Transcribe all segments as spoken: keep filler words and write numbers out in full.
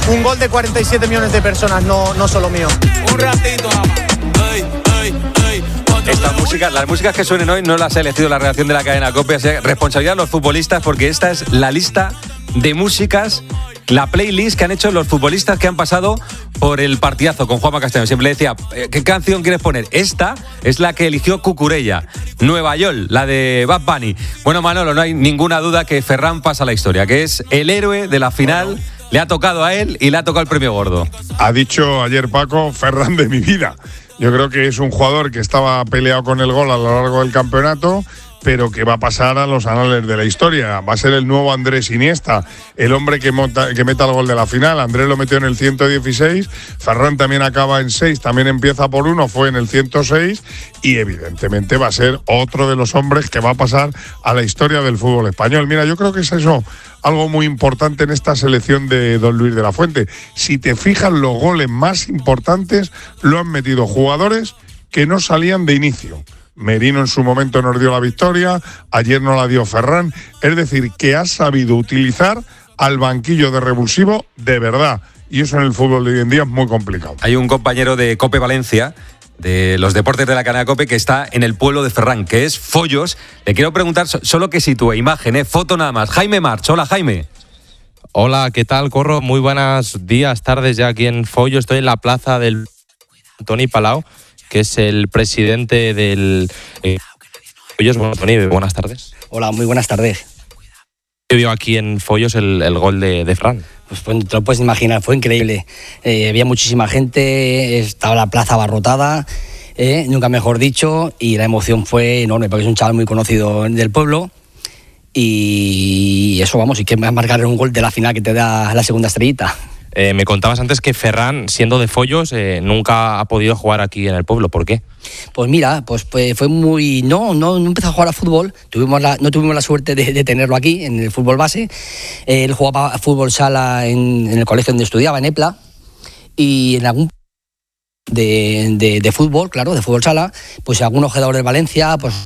un gol de cuarenta y siete millones de personas, no, no solo mío. Un ratito, ey, ey, ey. Estas músicas, las músicas que suenen hoy no las ha elegido la redacción de la cadena COPE, así que responsabilidad de los futbolistas, porque esta es la lista de músicas, la playlist que han hecho los futbolistas que han pasado por el partidazo con Juanma Castaño. Siempre le decía, ¿qué canción quieres poner? Esta es la que eligió Cucurella, Nueva York, la de Bad Bunny. Bueno, Manolo, no hay ninguna duda que Ferran pasa a la historia, que es el héroe de la final. Bueno. Le ha tocado a él y le ha tocado el premio gordo. Ha dicho ayer Paco, Ferran de mi vida. Yo creo que es un jugador que estaba peleado con el gol a lo largo del campeonato, pero que va a pasar a los anales de la historia. Va a ser el nuevo Andrés Iniesta, el hombre que, monta, que meta el gol de la final. Andrés lo metió en el ciento dieciséis, Ferran también acaba en seis, también empieza por uno, fue en el ciento seis, y evidentemente va a ser otro de los hombres que va a pasar a la historia del fútbol español. Mira, yo creo que es eso algo muy importante en esta selección de don Luis de la Fuente. Si te fijas, los goles más importantes lo han metido jugadores que no salían de inicio. Merino en su momento nos dio la victoria, ayer no la dio Ferran, es decir, que ha sabido utilizar al banquillo de revulsivo de verdad, y eso en el fútbol de hoy en día es muy complicado. Hay un compañero de COPE Valencia, de los deportes de la cadena COPE, que está en el pueblo de Ferran, que es Follos. Le quiero preguntar, solo que sitúe imagen, ¿eh? Foto nada más. Jaime March, hola Jaime. Hola, ¿qué tal, Corro? Muy buenos días, tardes ya aquí en Follos. Estoy en la plaza del Toni Palau, que es el presidente del eh, Follos. Bueno, Toni, buenas tardes. Hola, muy buenas tardes. Yo vio aquí en Follos el, el gol de, de Fran. Pues, pues te lo puedes imaginar, fue increíble. Eh, había muchísima gente, estaba la plaza abarrotada, eh, nunca mejor dicho, y la emoción fue enorme, porque es un chaval muy conocido del pueblo. Y eso, vamos, y que marcar un gol de la final que te da la segunda estrellita. Eh, me contabas antes que Ferran, siendo de Follos, eh, nunca ha podido jugar aquí en el pueblo. ¿Por qué? Pues mira, pues, pues fue muy... No, no, no empezó a jugar a fútbol. Tuvimos la, no tuvimos la suerte de, de tenerlo aquí, en el fútbol base. Eh, él jugaba a fútbol sala en, en el colegio donde estudiaba, en EPLA. Y en algún... De, de, de fútbol, claro, de fútbol sala, pues algunos jugadores de Valencia, pues...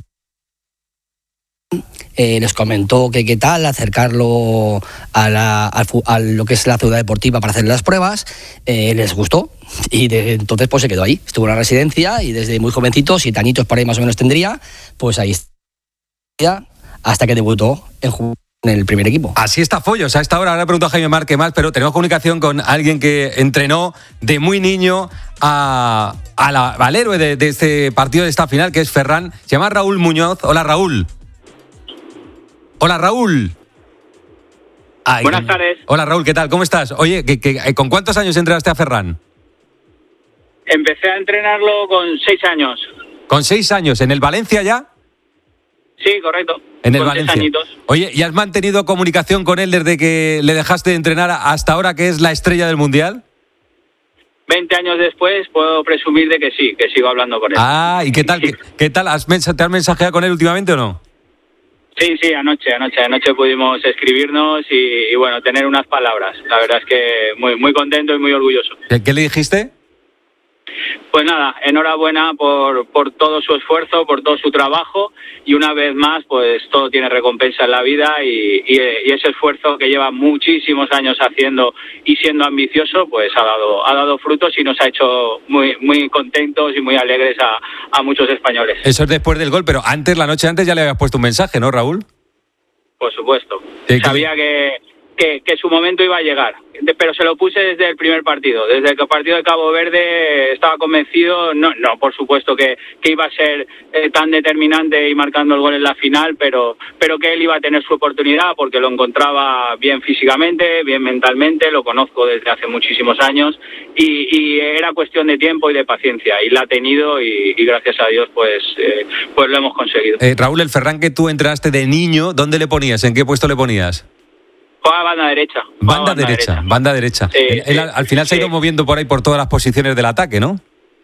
Eh, les comentó que qué tal acercarlo a, la, a, a lo que es la ciudad deportiva para hacer las pruebas. Eh, les gustó y de, entonces pues se quedó ahí, estuvo en la residencia y desde muy jovencito, siete añitos por ahí más o menos tendría, pues ahí está hasta que debutó en, en el primer equipo. Así está Follos a esta hora. Ahora le pregunto a Jaime Marque más, pero tenemos comunicación con alguien que entrenó de muy niño a, a la, al héroe de, de este partido, de esta final, que es Ferran. Se llama Raúl Muñoz. Hola, Raúl. Hola, Raúl. Ay, Buenas tardes. Hola, Raúl, ¿qué tal? ¿Cómo estás? Oye, ¿qué, qué, ¿con cuántos años entrenaste a Ferran? Empecé a entrenarlo con seis años. ¿Con seis años? ¿En el Valencia ya? Sí, correcto. En el con Valencia. Seis añitos. Oye, ¿y has mantenido comunicación con él desde que le dejaste de entrenar hasta ahora, que es la estrella del Mundial? Veinte años después puedo presumir de que sí, que sigo hablando con él. Ah, ¿y qué tal? ¿Qué, qué tal? ¿Has mensa- ¿Te has mensajeado con él últimamente o no? Sí, sí, anoche, anoche, anoche pudimos escribirnos y, y bueno, tener unas palabras. La verdad es que muy, muy contento y muy orgulloso. ¿Qué, qué le dijiste? Pues nada, enhorabuena por, por todo su esfuerzo, por todo su trabajo y una vez más, pues todo tiene recompensa en la vida y, y, y ese esfuerzo que lleva muchísimos años haciendo y siendo ambicioso, pues ha dado, ha dado frutos y nos ha hecho muy, muy contentos y muy alegres a, a muchos españoles. Eso es después del gol, pero antes, la noche antes ya le habías puesto un mensaje, ¿no, Raúl? Por supuesto. ¿Qué, Sabía que, que, que su momento iba a llegar, pero se lo puse desde el primer partido. Desde el partido de Cabo Verde estaba convencido, no, no por supuesto que, que iba a ser eh, tan determinante y marcando el gol en la final, pero, pero que él iba a tener su oportunidad porque lo encontraba bien físicamente, bien mentalmente, lo conozco desde hace muchísimos años y, y era cuestión de tiempo y de paciencia y la ha tenido y, y gracias a Dios pues, eh, pues lo hemos conseguido. Eh, Raúl, el Ferran que tú entraste de niño, ¿dónde le ponías? ¿En qué puesto le ponías? Juega banda derecha. Banda, banda derecha, derecha, banda derecha. Sí, él, él sí, al, al final sí. se ha ido moviendo por ahí por todas las posiciones del ataque, ¿no?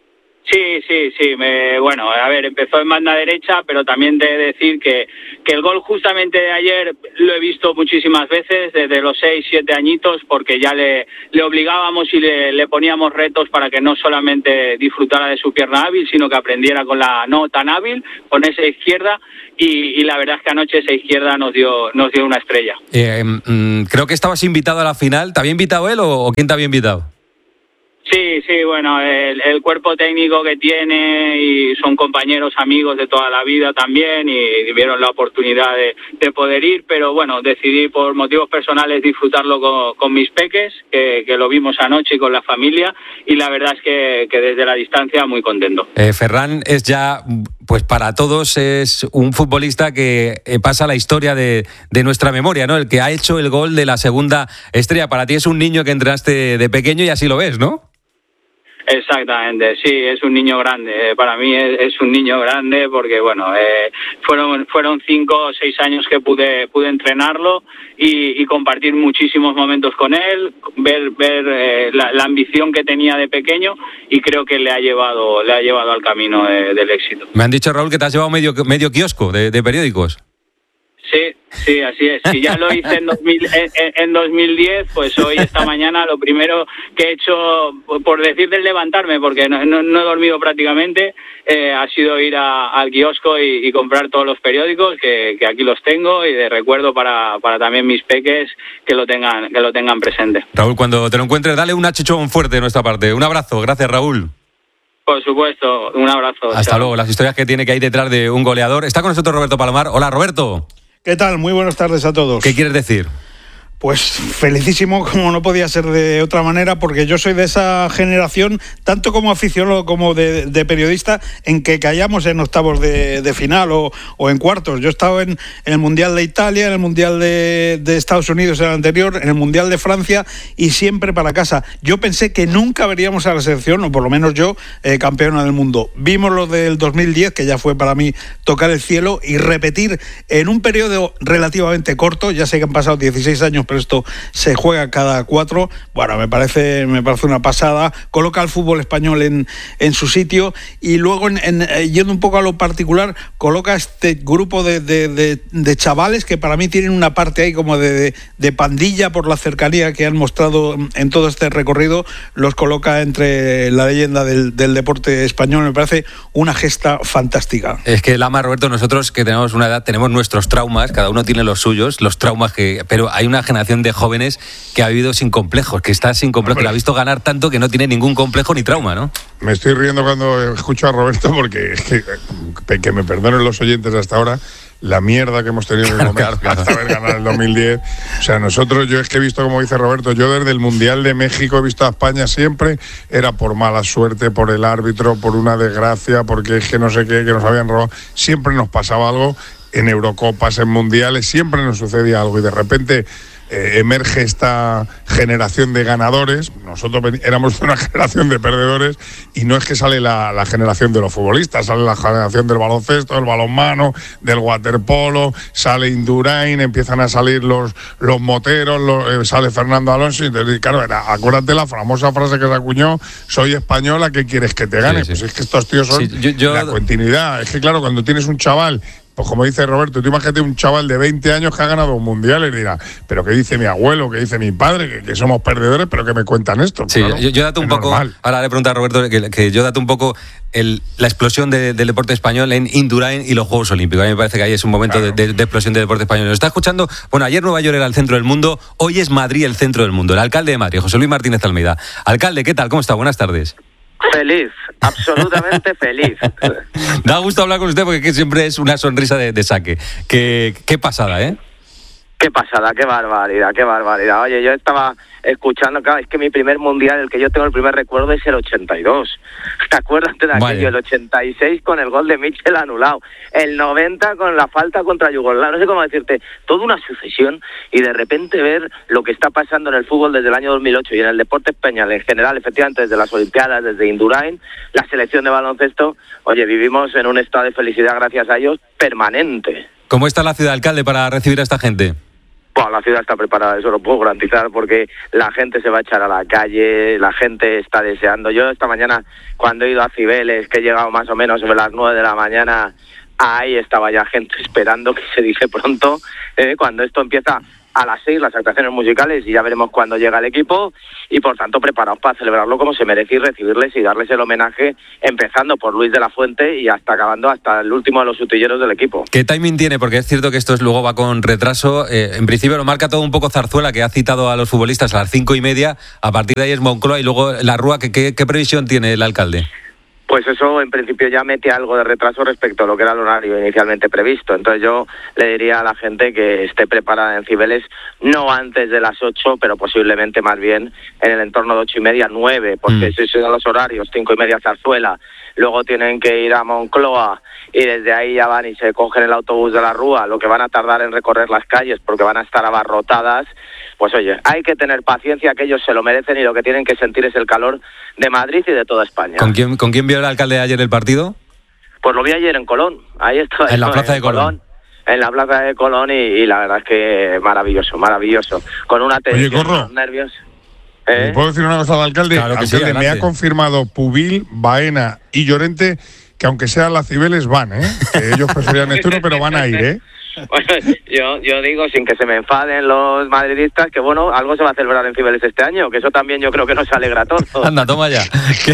Sí, sí, sí. Me, bueno, a ver, empezó en banda derecha, pero también de decir que, que el gol justamente de ayer lo he visto muchísimas veces, desde los seis, siete añitos, porque ya le, le obligábamos y le, le poníamos retos para que no solamente disfrutara de su pierna hábil, sino que aprendiera con la no tan hábil, con esa izquierda, y, y la verdad es que anoche esa izquierda nos dio, nos dio una estrella. Eh, mm, creo que estabas invitado a la final. ¿Te había invitado él o, o quién te había invitado? Sí, sí, bueno, el, el cuerpo técnico que tiene y son compañeros, amigos de toda la vida también y vieron la oportunidad de, de poder ir, pero bueno, decidí por motivos personales disfrutarlo con, con mis peques, que, que lo vimos anoche y con la familia, y la verdad es que, que desde la distancia muy contento. Eh, Ferran es ya, pues para todos es un futbolista que eh, pasa a la historia de, de nuestra memoria, ¿no? El que ha hecho el gol de la segunda estrella. Para ti es un niño que entrenaste de pequeño y así lo ves, ¿no? Exactamente, sí, es un niño grande. Para mí es, es un niño grande porque, bueno, eh, fueron fueron cinco o seis años que pude pude entrenarlo y, y compartir muchísimos momentos con él, ver ver eh, la, la ambición que tenía de pequeño y creo que le ha llevado le ha llevado al camino de, del éxito. Me han dicho, Raúl, que te has llevado medio medio kiosco de, de periódicos. Sí, sí, así es. Si ya lo hice en, dos mil, en, en dos mil diez, pues hoy, esta mañana, lo primero que he hecho, por decir del levantarme, porque no, no, no he dormido prácticamente, eh, ha sido ir a, al kiosco y, y comprar todos los periódicos, que, que aquí los tengo, y de recuerdo para, para también mis peques que lo tengan que lo tengan presente. Raúl, cuando te lo encuentres, dale un achuchón fuerte de nuestra parte. Un abrazo, gracias, Raúl. Por supuesto, un abrazo. Hasta chao. luego, las historias que tiene que hay detrás de un goleador. Está con nosotros Roberto Palomar. Hola, Roberto. ¿Qué tal? Muy buenas tardes a todos. ¿Qué quieres decir? Pues felicísimo, como no podía ser de otra manera, porque yo soy de esa generación, tanto como aficionado como de, de periodista, en que caíamos en octavos de, de final o, o en cuartos. Yo he estado en, en el Mundial de Italia, en el Mundial de, de Estados Unidos, el anterior, en el Mundial de Francia, y siempre para casa. Yo pensé que nunca veríamos a la selección, o por lo menos yo, eh, campeona del mundo. Vimos lo del dos mil diez, que ya fue para mí tocar el cielo, y repetir en un periodo relativamente corto, ya sé que han pasado dieciséis años, pero esto se juega cada cuatro. Bueno, me parece me parece una pasada. Coloca al fútbol español en, en su sitio y luego, en, en, yendo un poco a lo particular, coloca este grupo de, de, de, de chavales que para mí tienen una parte ahí como de, de, de pandilla por la cercanía que han mostrado en todo este recorrido. Los coloca entre la leyenda del, del deporte español. Me parece una gesta fantástica. Es que, Lama, Roberto, nosotros que tenemos una edad tenemos nuestros traumas, cada uno tiene los suyos, los traumas que... Pero hay una generación de jóvenes que ha vivido sin complejos, que está sin complejos, que la ha visto ganar tanto que no tiene ningún complejo ni trauma, ¿no? Me estoy riendo cuando escucho a Roberto porque es que, que me perdonen los oyentes hasta ahora, la mierda que hemos tenido que comer claro, claro. hasta haber ganado el dos mil diez. O sea, nosotros, yo es que he visto, como dice Roberto, yo desde el Mundial de México he visto a España siempre, era por mala suerte, por el árbitro, por una desgracia, porque es que no sé qué, que nos habían robado. Siempre nos pasaba algo en Eurocopas, en Mundiales, siempre nos sucedía algo y de repente... Eh, emerge esta generación de ganadores. Nosotros ven, éramos una generación de perdedores y no es que sale la, la generación de los futbolistas, sale la generación del baloncesto, del balonmano, del waterpolo, sale Indurain, empiezan a salir los, los moteros, los, eh, sale Fernando Alonso y entonces, claro, era, acuérdate la famosa frase que se acuñó, soy española, ¿qué quieres que te gane? Sí, sí. Pues es que estos tíos son sí, yo, yo... la continuidad. Es que claro, cuando tienes un chaval, pues como dice Roberto, tú imagínate un chaval de veinte años que ha ganado un mundial y dirá, pero ¿qué dice mi abuelo? ¿Qué dice mi padre? Que, que somos perdedores, pero que me cuentan esto. Sí, claro, yo, yo dato un poco, normal. Ahora le pregunto a Roberto que, que yo dato un poco el, la explosión de, del deporte español en Indurain y los Juegos Olímpicos. A mí me parece que ahí es un momento claro. de, de, de explosión del deporte español. Nos está escuchando, bueno, ayer Nueva York era el centro del mundo, hoy es Madrid el centro del mundo. El alcalde de Madrid, José Luis Martínez Almeida. Alcalde, ¿qué tal? ¿Cómo está? Buenas tardes. Feliz, absolutamente feliz. Da gusto hablar con usted porque siempre es una sonrisa de, de saque. Qué, qué pasada, ¿eh? Qué pasada, qué barbaridad, qué barbaridad. Oye, yo estaba escuchando, claro, es que mi primer mundial, el que yo tengo el primer recuerdo es el ochenta y dos. ¿Te acuerdas de aquello? Vale. El ochenta y seis con el gol de Mitchell anulado. El noventa con la falta contra Yugoslavia. No sé cómo decirte, toda una sucesión y de repente ver lo que está pasando en el fútbol desde el año dos mil ocho y en el deporte español en general, efectivamente desde las Olimpiadas, desde Indurain, la selección de baloncesto. Oye, vivimos en un estado de felicidad gracias a ellos permanente. ¿Cómo está la ciudad, alcalde, para recibir a esta gente? Bueno, la ciudad está preparada, eso lo puedo garantizar, porque la gente se va a echar a la calle, la gente está deseando. Yo esta mañana, cuando he ido a Cibeles, que he llegado más o menos sobre las nueve de la mañana, ahí estaba ya gente esperando, que se dice pronto, eh, cuando esto empieza a las seis, las actuaciones musicales, y ya veremos cuándo llega el equipo, y por tanto preparados para celebrarlo como se merece y recibirles y darles el homenaje, empezando por Luis de la Fuente y hasta acabando hasta el último de los utilleros del equipo. ¿Qué timing tiene? Porque es cierto que esto es, luego va con retraso. Eh, en principio lo marca todo un poco Zarzuela, que ha citado a los futbolistas a las cinco y media, a partir de ahí es Moncloa y luego la Rúa. ¿Qué, qué, qué previsión tiene el alcalde? Pues eso en principio ya mete algo de retraso respecto a lo que era el horario inicialmente previsto. Entonces yo le diría a la gente que esté preparada en Cibeles no antes de las ocho, pero posiblemente más bien en el entorno de ocho y media, nueve, porque mm. si son los horarios, cinco y media Zarzuela, luego tienen que ir a Moncloa y desde ahí ya van y se cogen el autobús de la Rúa, lo que van a tardar en recorrer las calles porque van a estar abarrotadas. Pues oye, hay que tener paciencia, que ellos se lo merecen y lo que tienen que sentir es el calor de Madrid y de toda España. ¿Con quién, con quién vio el alcalde ayer el partido? Pues lo vi ayer en Colón, ahí estaba. En la plaza de Colón. Colón. En la plaza de Colón y, y la verdad es que maravilloso, maravilloso. Con una tensión, Oye, Corro, nervios. ¿Eh? ¿Puedo decir una cosa al alcalde? Claro que alcalde, sí, me ha confirmado Pubil, Baena y Llorente que aunque sean las Cibeles van, ¿eh? Que ellos preferían esto, pero van a ir, ¿eh? Bueno, yo, yo digo, sin que se me enfaden los madridistas, que bueno, algo se va a celebrar en Cibeles este año, que eso también yo creo que nos alegra a todos. Anda, toma ya.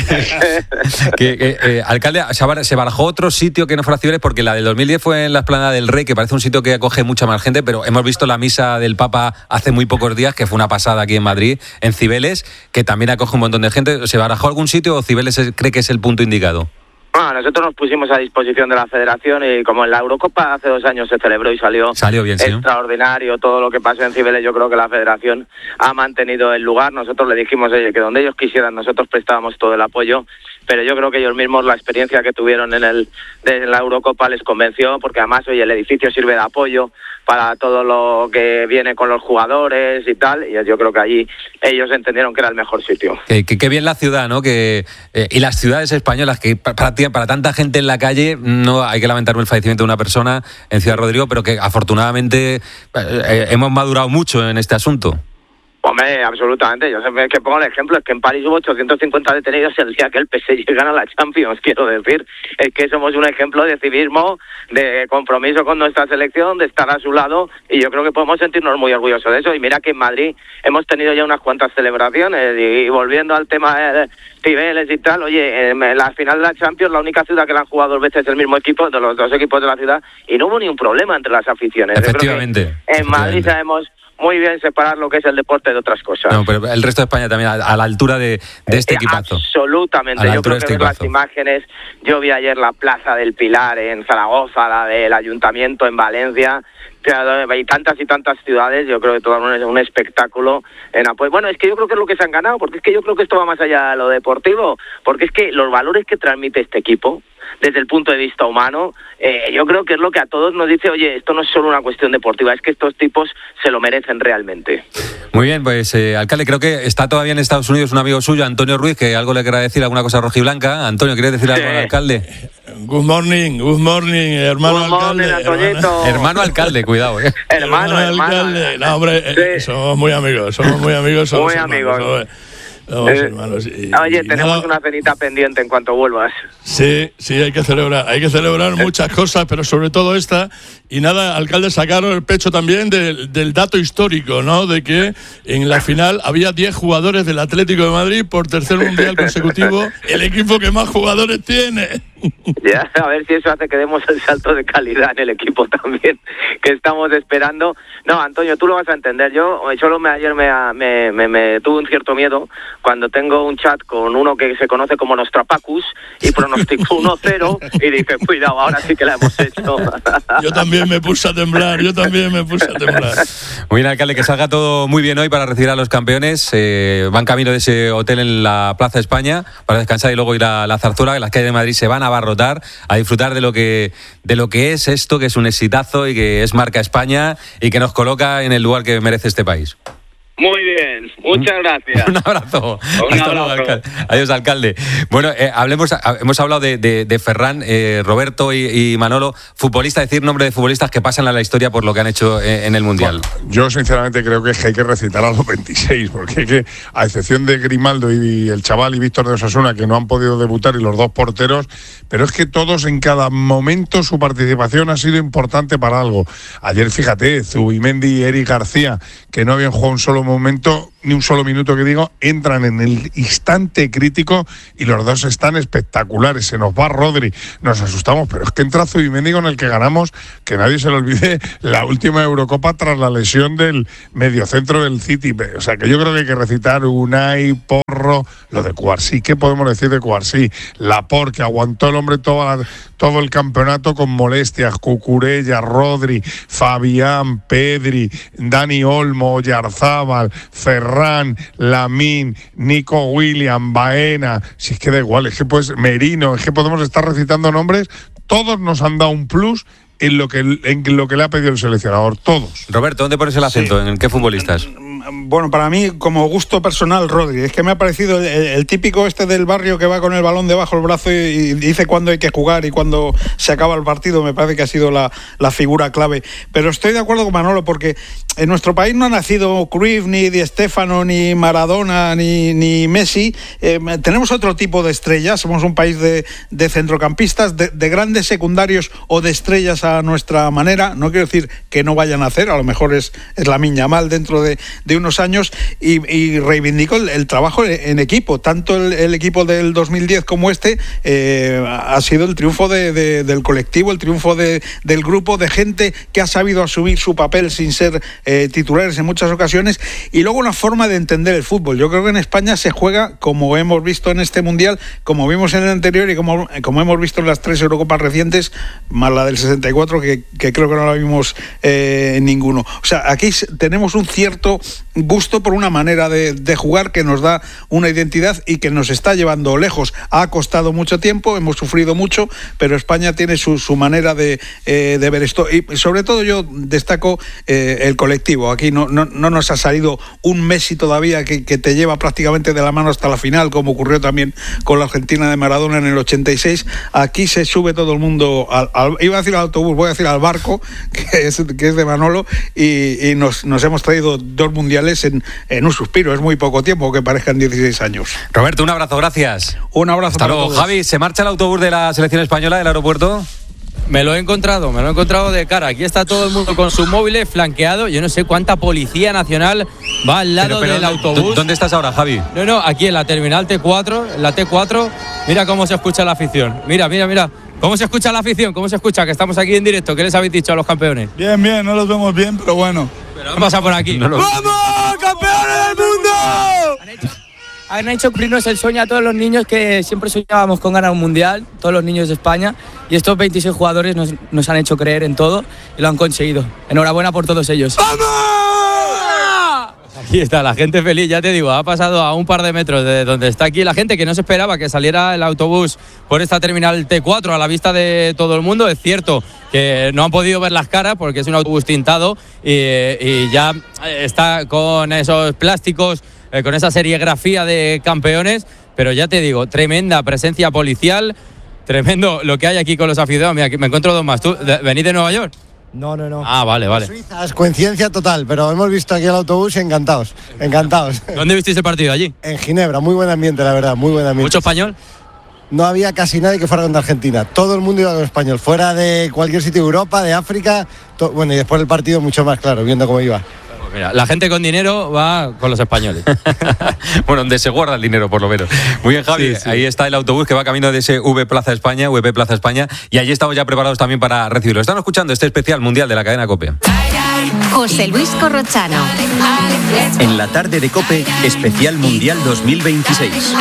que, que, eh, alcalde, se barajó otro sitio que no fuera Cibeles, porque la del dos mil diez fue en la Esplanada del Rey, que parece un sitio que acoge mucha más gente, pero hemos visto la misa del Papa hace muy pocos días, que fue una pasada aquí en Madrid, en Cibeles, que también acoge un montón de gente. ¿Se barajó algún sitio o Cibeles cree que es el punto indicado? Bueno, nosotros nos pusimos a disposición de la federación y como en la Eurocopa hace dos años se celebró y salió, salió bien, sí, extraordinario todo lo que pasó en Cibeles. Yo creo que la federación ha mantenido el lugar. Nosotros le dijimos oye, que donde ellos quisieran nosotros prestábamos todo el apoyo, pero yo creo que ellos mismos la experiencia que tuvieron en el en la Eurocopa les convenció, porque además oye, el edificio sirve de apoyo para todo lo que viene con los jugadores y tal, y yo creo que allí ellos entendieron que era el mejor sitio. Que, que, que bien la ciudad, ¿no? Que eh, y las ciudades españolas, que para, para tanta gente en la calle, no hay que lamentar el fallecimiento de una persona en Ciudad Rodrigo, pero que afortunadamente eh, hemos madurado mucho en este asunto. Hombre, absolutamente. Yo siempre que pongo el ejemplo, es que en París hubo ochocientos cincuenta detenidos el día que el P S G gana la Champions, quiero decir. Es que somos un ejemplo de civismo, de compromiso con nuestra selección, de estar a su lado, y yo creo que podemos sentirnos muy orgullosos de eso. Y mira que en Madrid hemos tenido ya unas cuantas celebraciones, y, y volviendo al tema de Cibeles y tal, oye, en la final de la Champions, la única ciudad que la han jugado dos veces el mismo equipo, de los dos equipos de la ciudad, y no hubo ni un problema entre las aficiones. Efectivamente. Yo creo que en Madrid sabemos muy bien separar lo que es el deporte de otras cosas. No, pero el resto de España también, a, a la altura de, de este equipazo. Absolutamente. Yo creo que este las imágenes, yo vi ayer la Plaza del Pilar en Zaragoza, la del Ayuntamiento en Valencia, hay tantas y tantas ciudades, yo creo que todo es un espectáculo en apoyo. Bueno, es que yo creo que es lo que se han ganado, porque es que yo creo que esto va más allá de lo deportivo, porque es que los valores que transmite este equipo, desde el punto de vista humano, eh, yo creo que es lo que a todos nos dice, oye, esto no es solo una cuestión deportiva, es que estos tipos se lo merecen realmente. Muy bien, pues eh, alcalde, creo que está todavía en Estados Unidos un amigo suyo, Antonio Ruiz, que algo le querrá decir, alguna cosa rojiblanca. Antonio, ¿quieres decir algo sí. al alcalde? Good morning, good morning, hermano good morning, alcalde. Hermano. hermano alcalde, cuidado. Eh. Hermano, hermano. Alcalde. No, hombre, sí. eh, somos muy amigos, somos muy amigos. Somos muy amigos. Somos, somos eh, hermanos. Y, oye, y tenemos nada, una cenita pendiente en cuanto vuelvas. Sí, sí, hay que celebrar, hay que celebrar muchas cosas, pero sobre todo esta. Y nada, alcalde, sacaron el pecho también del, del dato histórico, ¿no? De que en la final había diez jugadores del Atlético de Madrid por tercer mundial consecutivo, el equipo que más jugadores tiene. Ya, a ver si eso hace que demos el salto de calidad en el equipo también, que estamos esperando. No, Antonio, tú lo vas a entender. Yo solo me, ayer me, me, me, me tuve un cierto miedo cuando tengo un chat con uno que se conoce como Nostrapacus y pronosticó uno cero y dije, cuidado, ahora sí que la hemos hecho. Yo también me puse a temblar, yo también me puse a temblar. Muy bien, alcalde, que salga todo muy bien hoy para recibir a los campeones. Eh, van camino de ese hotel en la Plaza España para descansar y luego ir a la Zarzuela, que las calles de Madrid se van a abarrotar, a disfrutar de lo que de lo que es esto, que es un exitazo y que es marca España y que nos coloca en el lugar que merece este país. Muy bien, muchas gracias. Un abrazo. Un Hasta luego, abrazo. alcalde. Adiós, alcalde. Bueno, eh, hablemos, a- hemos hablado de, de, de Ferran, eh, Roberto y, y Manolo, futbolista, decir nombre de futbolistas que pasan a la historia por lo que han hecho eh, en el Mundial. Yo sinceramente creo que hay que recitar a los veintiséis, porque hay que, a excepción de Grimaldo y el chaval y Víctor de Osasuna, que no han podido debutar, y los dos porteros, pero es que todos en cada momento su participación ha sido importante para algo. Ayer, fíjate, Zubimendi y Eric García, que no habían jugado un solo momento, ni un solo minuto que digo, entran en el instante crítico y los dos están espectaculares. Se nos va Rodri, nos asustamos, pero es que entra Zubimendi con el que ganamos, que nadie se le olvide, la última Eurocopa tras la lesión del mediocentro del City. O sea, que yo creo que hay que recitar Unai, Porro, lo de Cuarsí. ¿Qué podemos decir de Cuarsí? Laporte, que aguantó el hombre toda la, todo el campeonato con molestias, Cucurella, Rodri, Fabián, Pedri, Dani Olmo, Oyarzábal, Ferran, Lamín, Nico William, Baena, si es que da igual, es que pues Merino, es que podemos estar recitando nombres, todos nos han dado un plus en lo que, en lo que le ha pedido el seleccionador, todos. Roberto, ¿dónde pones el acento? Sí. ¿En qué futbolistas? Bueno, para mí, como gusto personal, Rodri. Es que me ha parecido el, el típico este del barrio que va con el balón debajo del brazo y, y dice cuándo hay que jugar y cuándo se acaba el partido. Me parece que ha sido la, la figura clave. Pero estoy de acuerdo con Manolo, porque en nuestro país no ha nacido Cruyff, ni Di Stéfano, ni Maradona, ni, ni Messi. Eh, tenemos otro tipo de estrellas. Somos un país de, de centrocampistas, de, de grandes secundarios o de estrellas a nuestra manera. No quiero decir que no vayan a hacer, a lo mejor es, es Lamine Yamal dentro de, de unos años, y, y reivindico el, el trabajo en equipo. Tanto el, el equipo del dos mil diez como este eh, ha sido el triunfo de, de, del colectivo, el triunfo de, del grupo de gente que ha sabido asumir su papel sin ser eh, titulares en muchas ocasiones, y luego una forma de entender el fútbol. Yo creo que en España se juega, como hemos visto en este Mundial, como vimos en el anterior y como, como hemos visto en las tres Eurocopas recientes, más la del sesenta y cuatro, que, que creo que no la vimos eh, en ninguno. O sea, aquí tenemos un cierto gusto por una manera de, de jugar que nos da una identidad y que nos está llevando lejos. Ha costado mucho tiempo, hemos sufrido mucho, pero España tiene su, su manera de, eh, de ver esto. Y sobre todo yo destaco eh, el colectivo. Aquí no, no, no nos ha salido un Messi todavía que, que te lleva prácticamente de la mano hasta la final, como ocurrió también con la Argentina de Maradona en el ochenta y seis. Aquí se sube todo el mundo, al, al, iba a decir al autobús, voy a decir al barco, que es, que es de Manolo, y, y nos, nos hemos traído dos mundiales en, en un suspiro. Es muy poco tiempo, que parezcan dieciséis años. Roberto, un abrazo, gracias. Un abrazo. Hasta para luego. todos. Javi, ¿se marcha el autobús de la selección española del aeropuerto? Me lo he encontrado, me lo he encontrado de cara. Aquí está todo el mundo con sus móviles flanqueado. Yo no sé cuánta policía nacional va al lado Pero, pero, del autobús. ¿Dónde estás ahora, Javi? No, no, aquí en la terminal T cuatro, en la T cuatro. Mira cómo se escucha la afición. Mira, mira, mira. ¿Cómo se escucha la afición? ¿Cómo se escucha? Que estamos aquí en directo. ¿Qué les habéis dicho a los campeones? Bien, bien, no los vemos bien, pero bueno. Pero ¿qué pasa por aquí? No lo- ¡Vamos, campeones del mundo! Han hecho cumplirnos el sueño a todos los niños que siempre soñábamos con ganar un mundial, todos los niños de España, y estos veintiséis jugadores nos, nos han hecho creer en todo y lo han conseguido. Enhorabuena por todos ellos. Aquí está la gente feliz, ya te digo, ha pasado a un par de metros de donde está aquí la gente, que no se esperaba que saliera el autobús por esta terminal T cuatro a la vista de todo el mundo. Es cierto que no han podido ver las caras porque es un autobús tintado y, y ya está con esos plásticos, eh, con esa serigrafía de campeones, pero ya te digo, tremenda presencia policial, tremendo lo que hay aquí con los aficionados. Mira, aquí me encuentro dos más. ¿Tú de, venís de Nueva York? No, no, no. Ah, vale, vale. Suiza, es coincidencia total, pero hemos visto aquí el autobús y encantados, encantados. ¿Dónde visteis el partido? ¿Allí? En Ginebra, muy buen ambiente, la verdad, muy buen ambiente. ¿Mucho español? No había casi nadie que fuera con Argentina, todo el mundo iba con español, fuera de cualquier sitio de Europa, de África, to- bueno, y después del partido mucho más claro, viendo cómo iba. Mira, la gente con dinero va con los españoles. Bueno, donde se guarda el dinero, por lo menos. Muy bien, Javi. Sí, sí. Ahí está el autobús que va camino de ese V Plaza España, V P Plaza España, y allí estamos ya preparados también para recibirlo. Están escuchando este especial mundial de la cadena COPE. José Luis Corrochano. En la tarde de COPE, especial mundial dos mil veintiséis.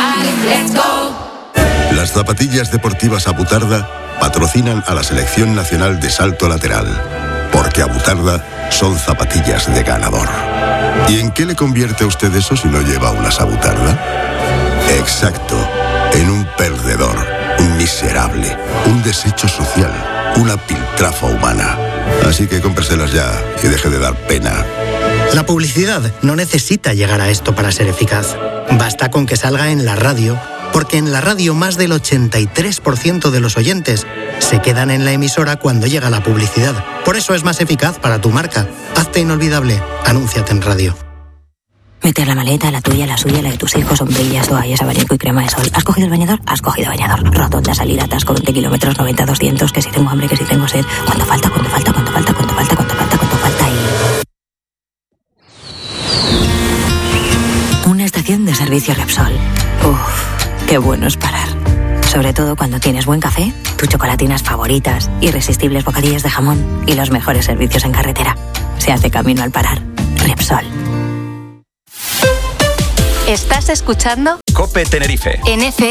Las zapatillas deportivas Abutarda patrocinan a la Selección Nacional de Salto Lateral, porque Abutarda son zapatillas de ganador. ¿Y en qué le convierte a usted eso si no lleva unas Abutarda? Exacto, en un perdedor, un miserable, un desecho social, una piltrafa humana. Así que cómpreselas ya y deje de dar pena. La publicidad no necesita llegar a esto para ser eficaz. Basta con que salga en la radio, porque en la radio más del ochenta y tres por ciento de los oyentes se quedan en la emisora cuando llega la publicidad. Por eso es más eficaz para tu marca. Hazte inolvidable. Anúnciate en radio. Meter la maleta, la tuya, la suya, la de tus hijos, sombrillas, toallas, abanico y crema de sol. ¿Has cogido el bañador? Has cogido bañador. Rotonda, salida, atasco, veinte kilómetros, noventa, doscientos, que si tengo hambre, que si tengo sed. ¿Cuánto falta? ¿Cuánto falta? ¿Cuánto falta? ¿Cuánto falta? ¿Cuánto falta? ¿Cuánto falta? Y... una estación de servicio Repsol. Uf, qué bueno es parar. Sobre todo cuando tienes buen café, tus chocolatinas favoritas, irresistibles bocadillos de jamón y los mejores servicios en carretera. Se hace camino al parar. Repsol. ¿Estás escuchando? COPE Tenerife. En F